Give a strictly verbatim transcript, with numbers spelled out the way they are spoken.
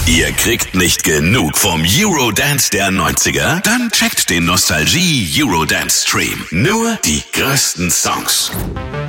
Ihr kriegt nicht genug vom Eurodance der neunziger? Dann checkt den Nostalgie Eurodance Stream. Nur die größten Songs.